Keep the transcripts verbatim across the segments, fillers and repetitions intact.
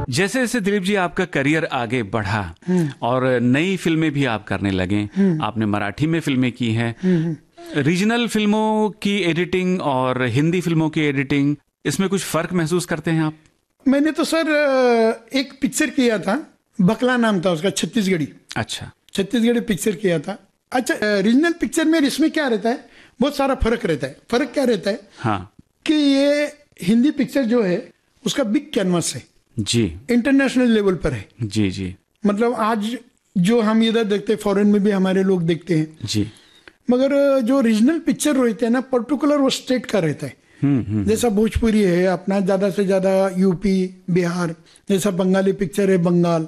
जैसे जैसे दिलीप जी आपका करियर आगे बढ़ा और नई फिल्में भी आप करने लगे, आपने मराठी में फिल्में की हैं, रीजनल फिल्मों की एडिटिंग और हिंदी फिल्मों की एडिटिंग, इसमें कुछ फर्क महसूस करते हैं आप? मैंने तो सर एक पिक्चर किया था, बकला नाम था उसका, छत्तीसगढ़ी। अच्छा, छत्तीसगढ़ी पिक्चर किया था। अच्छा, रीजनल पिक्चर में इसमें क्या रहता है, बहुत सारा फर्क रहता है। फर्क क्या रहता है? हाँ, कि ये हिंदी पिक्चर जो है उसका बिग कैनवास है जी, इंटरनेशनल लेवल पर है जी जी। मतलब आज जो हम इधर देखते हैं, फॉरेन में भी हमारे लोग देखते हैं जी, मगर जो रीजनल पिक्चर रहते हैं ना, पर्टिकुलर वो स्टेट का रहता है। हम्म हम्म, जैसा भोजपुरी है अपना, ज्यादा से ज्यादा यूपी बिहार, जैसा बंगाली पिक्चर है बंगाल,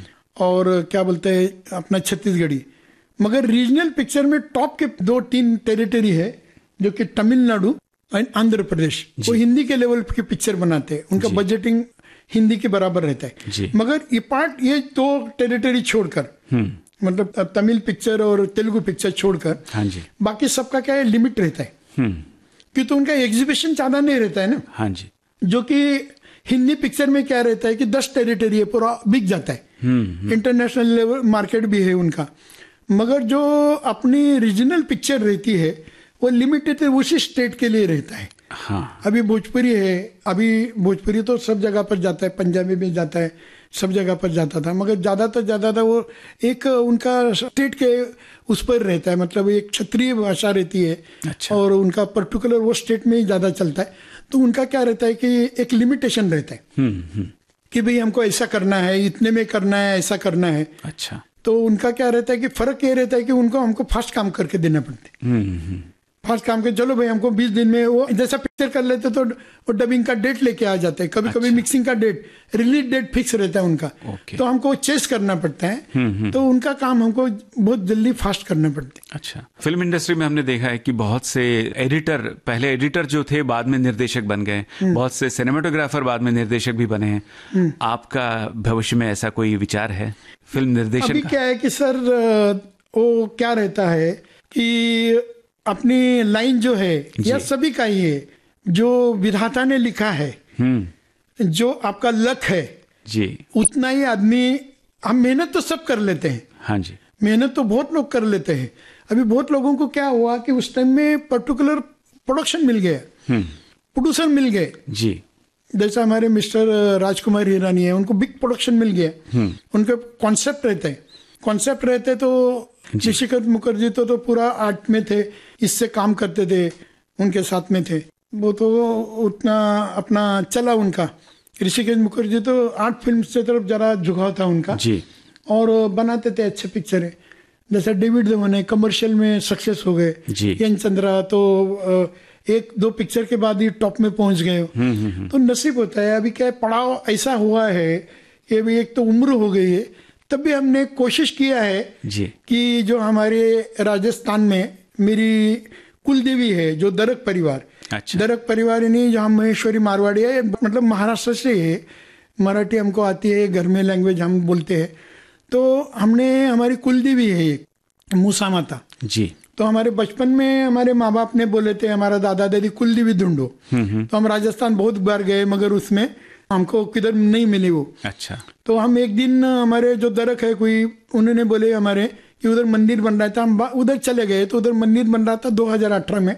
और क्या बोलते हैं अपना छत्तीसगढ़ी। मगर रीजनल पिक्चर में टॉप के दो तीन टेरिटरी है, जो कि तमिलनाडु और आंध्र प्रदेश, वो हिंदी के लेवल के पिक्चर बनाते हैं। उनका बजटिंग हिंदी के बराबर रहता है। मगर ये पार्ट, ये दो टेरिटरी छोड़कर, मतलब तमिल पिक्चर और तेलुगु पिक्चर छोड़कर, हाँ जी, बाकी सबका क्या है, लिमिट रहता है कि तो उनका एग्जीबिशन ज्यादा नहीं रहता है ना। हाँ जी, जो कि हिंदी पिक्चर में क्या रहता है कि दस टेरिटरी है, पूरा बिक जाता है, इंटरनेशनल लेवल मार्केट भी है उनका। मगर जो अपनी रीजनल पिक्चर रहती है वो लिमिटेड उसी स्टेट के लिए रहता है। हाँ, अभी भोजपुरी है, अभी भोजपुरी तो सब जगह पर जाता है, पंजाबी में जाता है, सब जगह पर जाता था। मगर ज्यादा तो ज्यादा था वो एक उनका स्टेट के उस पर रहता है, मतलब एक क्षत्रिय भाषा रहती है। अच्छा। और उनका पर्टिकुलर वो स्टेट में ही ज्यादा चलता है। तो उनका क्या रहता है कि एक लिमिटेशन रहता है हम्म हम्म, कि भाई हमको ऐसा करना है, इतने में करना है, ऐसा करना है। अच्छा, तो उनका क्या रहता है कि फर्क ये रहता है कि उनको हमको फास्ट काम करके देना पड़ता है। हम्म हम्म, फास्ट काम के चलो भाई हमको बीस दिन में वो जैसा पिक्चर कर लेते तो वो डबिंग का डेट लेके आ जाते हैं, कभी कभी मिक्सिंग का डेट, रिलीज डेट फिक्स रहता है उनका। ओके। तो हमको चेस करना पड़ता है। तो उनका काम हमको बहुत जल्दी फास्ट करना पड़ता है। अच्छा, फिल्म इंडस्ट्री में हमने देखा है कि बहुत से एडिटर, पहले एडिटर जो थे बाद में निर्देशक बन गए, बहुत से सिनेमेटोग्राफर बाद में निर्देशक भी बने हैं। आपका भविष्य में ऐसा कोई विचार है फिल्म निर्देशन अभी का? क्या है कि सर वो क्या रहता है कि अपनी लाइन जो है या सभी का ही है, जो विधाता ने लिखा है, जो आपका लक है जी, उतना ही आदमी, हम मेहनत तो सब कर लेते हैं। हाँ जी, मेहनत तो बहुत लोग कर लेते हैं। अभी बहुत लोगों को क्या हुआ कि उस टाइम में पर्टिकुलर प्रोडक्शन मिल गया, प्रोड्यूसर मिल गए। जी, जैसा हमारे मिस्टर राजकुमार हिरानी है, उनको बिग प्रोडक्शन मिल गया। उनके कॉन्सेप्ट रहते हैं, कॉन्सेप्ट रहते तो ऋषिकेश मुखर्जी तो, तो पूरा आर्ट में थे, इससे काम करते थे, उनके साथ में थे। वो तो उतना अपना चला उनका। ऋषिकेश मुखर्जी तो आर्ट फिल्म से तरफ जरा झुकाव था उनका जी, और बनाते थे अच्छे पिक्चरें। जैसा डेविड धवन है, कमर्शियल में सक्सेस हो गए। यन चंद्रा तो एक दो पिक्चर के बाद ही टॉप में पहुंच गए। तो नसीब होता है। अभी क्या पड़ाव ऐसा हुआ है कि अभी एक तो उम्र हो गई है, तब भी हमने कोशिश किया है जी, कि जो हमारे राजस्थान में मेरी कुलदेवी है, जो दरक परिवार, अच्छा, दरक परिवार यानी जहाँ महेश्वरी मारवाड़ी है, मतलब महाराष्ट्र से है। मराठी हमको आती है, घर में लैंग्वेज हम बोलते हैं। तो हमने, हमारी कुलदेवी है एक, मूसा माता जी, तो हमारे बचपन में हमारे माँ बाप ने बोले थे, हमारा दादा दादी कुलदेवी ढूंढो। तो हम राजस्थान बहुत बार गए, मगर उसमें हमको किधर नहीं मिली वो। अच्छा, तो हम एक दिन, हमारे जो दरक है कोई, उन्होंने बोले हमारे कि उधर मंदिर बन रहा था, हम उधर चले गए। तो उधर मंदिर बन रहा था दो हज़ार अठारह में।